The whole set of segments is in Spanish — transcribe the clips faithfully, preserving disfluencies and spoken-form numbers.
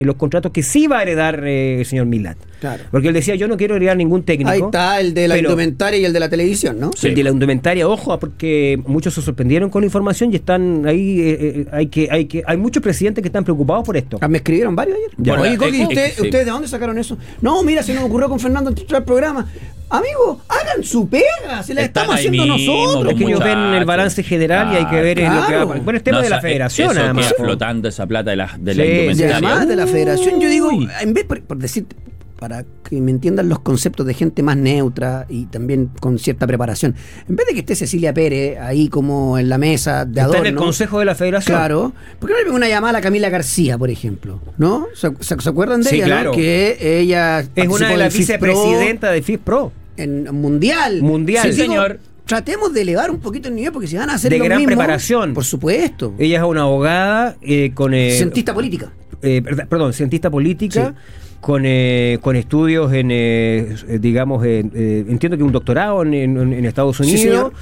los contratos que sí va a heredar eh, el señor Milat. Claro. Porque él decía, yo no quiero heredar ningún técnico. Ahí está el de la pero, indumentaria y el de la televisión, ¿no? Sí. El de la indumentaria, ojo, porque muchos se sorprendieron con la información y están ahí, eh, eh, hay que, hay que, hay muchos presidentes que están preocupados por esto. Ah, me escribieron varios ayer. Ya. Oye, Bueno, Coqui, es- ¿usted, es que sí. ¿ustedes de dónde sacaron eso? No, mira, se nos ocurrió con Fernando antes de entrar al programa. Amigo, hagan su pega, se la Están estamos ahí haciendo mismo, nosotros. Es que ellos ven el muchachos. balance general y hay que ver eh, lo que va a Claro. Bueno, el tema No, de la o sea, federación, eso además. queda po. flotando esa plata de la, de la Sí, Y indumentaria. además de la federación, yo digo, Uy. en vez, por, por decir, para que me entiendan los conceptos de gente más neutra y también con cierta preparación, en vez de que esté Cecilia Pérez ahí como en la mesa de Está adorno, en el consejo de la federación. claro, ¿por qué no le pego una llamada a la Camila García, por ejemplo? ¿No? ¿Se, se- se acuerdan de Sí, ella? claro. ¿No? Que ella Es participó una de en las FIFPro, vicepresidentas de FIFPro. en Mundial. Mundial. Sí, señor. Tratemos de elevar un poquito el nivel porque si van a hacer De lo gran mismo, preparación. por supuesto. Ella es una abogada eh, con... eh, Cientista política. eh, perd- perdón, cientista política, Sí. con, eh, con estudios en, eh, eh, digamos, en, eh, entiendo que un doctorado en, en- en Estados Sí, Unidos, señor.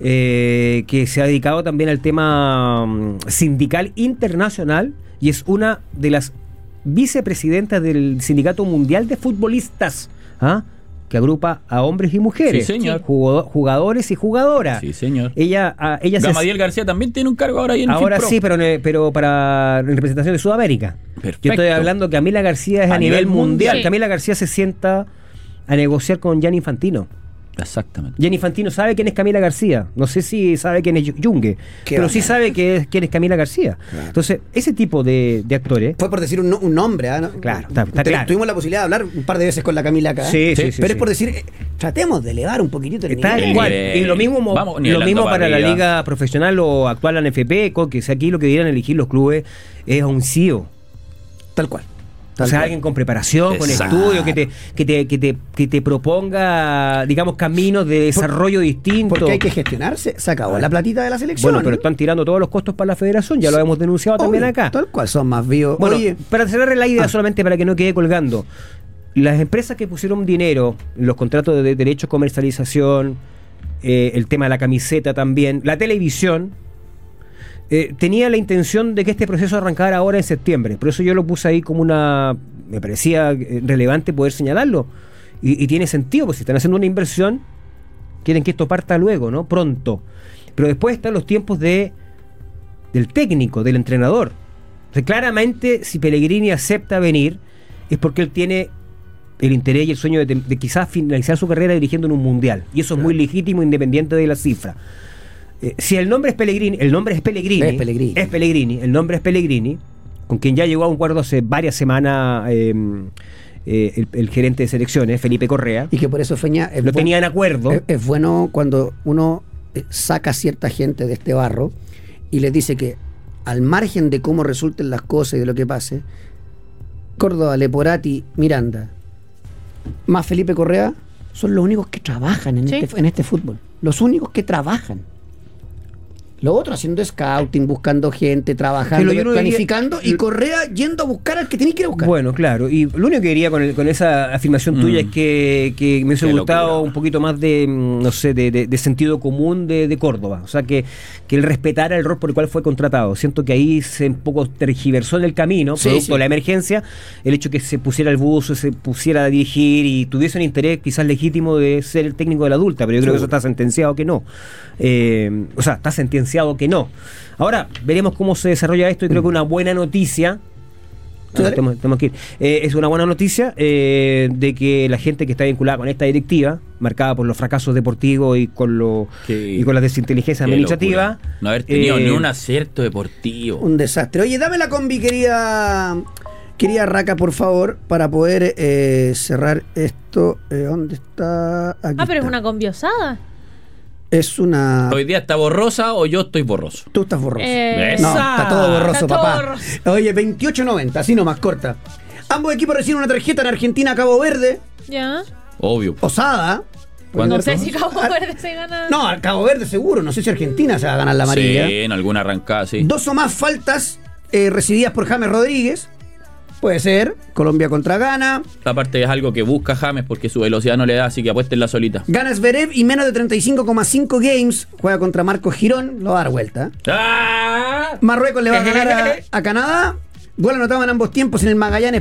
eh, que se ha dedicado también al tema mm, sindical internacional y es una de las vicepresidentas del Sindicato Mundial de Futbolistas, ¿ah? Que agrupa a hombres y mujeres, Sí, señor. Jugo- jugadores y jugadoras. Sí, señor. Ella, ah, ella se- Gamadiel García también tiene un cargo ahora ahí en Ahora FIFPro. sí, pero, ne- pero para en representación de Sudamérica. Perfecto. Yo estoy hablando que Camila García es a, A nivel, nivel mundial. mundial. Sí. Camila García se sienta a negociar con Gianni Infantino. Exactamente. Gianni Infantino sabe quién es Camila García. No sé si sabe quién es Junge, Qué pero sí bacán. sabe que es, quién es Camila García. Claro. Entonces, ese tipo de, de actores. Fue por decir un, no- un nombre, ¿ah? ¿no? Claro, está- está Te- claro. Tuvimos la posibilidad de hablar un par de veces con la Camila acá. Sí, sí, ¿eh? sí, Pero sí. es por decir, eh, tratemos de elevar un poquitito el Tal nivel. El cual. nivel. Y lo mismo, mo- Vamos lo nivelando mismo para para la arriba. liga profesional o actual, la N F P, co- que si aquí lo que debieran elegir los clubes es a un C E O. Tal cual. O Tal sea, cual. alguien con preparación, con Exacto. estudio, que te, que te, que te, que te proponga, digamos, caminos de desarrollo distintos. Porque hay que gestionarse. Se acabó la platita de la selección. Bueno, pero están tirando todos los costos para la federación, ya lo hemos denunciado también Obvio, acá. Tal cual, son más vivos. Bueno, Oye, para cerrar la idea, Ah. solamente para que no quede colgando, las empresas que pusieron dinero en los contratos de derecho de comercialización, eh, el tema de la camiseta también, la televisión, eh, tenía la intención de que este proceso arrancara ahora en septiembre. Por eso yo lo puse ahí como una... Me parecía eh, relevante poder señalarlo. Y, y tiene sentido, porque si están haciendo una inversión, quieren que esto parta luego, ¿no? Pronto. Pero después están los tiempos de del técnico, del entrenador. O sea, claramente, si Pellegrini acepta venir, es porque él tiene el interés y el sueño de, de quizás finalizar su carrera dirigiendo en un mundial. Y eso es muy legítimo, independiente de la cifra. Eh, si el nombre es Pellegrini, el nombre es Pellegrini, Es Pellegrini. es Pellegrini, el nombre es Pellegrini, con quien ya llegó a un acuerdo hace varias semanas eh, eh, el, el gerente de selecciones, Felipe Correa. y que por eso Feña es, Lo bu- tenía en acuerdo. es, es bueno cuando uno eh, saca a cierta gente de este barro y les dice que al margen de cómo resulten las cosas y de lo que pase, Córdoba, Leporati, Miranda, más Felipe Correa, son los únicos que trabajan en, Sí. este, en este fútbol. Los únicos que trabajan. Lo otro haciendo scouting, buscando gente, trabajando, Pero yo no diría- planificando y Correa yendo a buscar al que tiene que ir a buscar. Bueno, claro. Y lo único que diría con, el- con esa afirmación Mm. tuya es que, que me hubiese Qué gustado locura. un poquito más de, mm, no sé, de, de- de sentido común de, de Córdoba. O sea, que, que él respetara el rol por el cual fue contratado. Siento que ahí se un poco tergiversó en el camino, Sí, producto sí. de la emergencia, el hecho que se pusiera el buzo, se pusiera a dirigir y tuviese un interés quizás legítimo de ser el técnico de la adulta, pero yo creo que eso está sentenciado que no. Eh, o sea, está sentenciado que no. Ahora, veremos cómo se desarrolla esto y creo que una buena noticia. Sí, Ah, dale. tenemos, tenemos que ir. Eh, es una buena noticia eh, de que la gente que está vinculada con esta directiva, marcada por los fracasos deportivos y con lo Qué- y con la desinteligencia Qué administrativa, locura. No haber tenido eh, ni un acierto deportivo. Un desastre. Oye, dame la combi, querida, querida Raca, por favor, para poder eh, cerrar esto. Eh, ¿Dónde está? Aquí Ah, pero es está. una combiosada. Es una... ¿Hoy día está borrosa o yo estoy borroso? Tú estás borroso. Eh, No, está todo borroso, Está todo papá. borroso. Oye, veintiocho noventa, así nomás, corta. Ambos equipos reciben una tarjeta en Argentina, Cabo Verde, Ya. Obvio. osada. ¿Cuándo? No sé si Cabo Ah, Verde se gana. No, al Cabo Verde seguro, no sé si Argentina se va a ganar la amarilla. Sí, en alguna arrancada, sí. Dos o más faltas eh, recibidas por James Rodríguez. Puede ser. Colombia contra Ghana. Aparte es algo que busca James porque su velocidad no le da, así que apuesten la solita. Gana Zverev y menos de treinta y cinco coma cinco games. Juega contra Marcos Girón. Lo va a dar vuelta. ¡Ah! Marruecos le va a ganar a, a Canadá. Gol anotado en ambos tiempos en el Magallanes